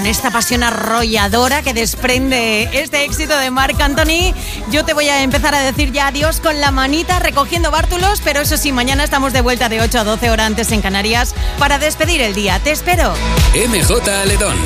con esta pasión arrolladora que desprende este éxito de Marc Anthony. Yo te voy a empezar a decir ya adiós con la manita recogiendo bártulos, pero eso sí, mañana estamos de vuelta de 8 a 12 horas antes en Canarias para despedir el día. Te espero. MJ Aledón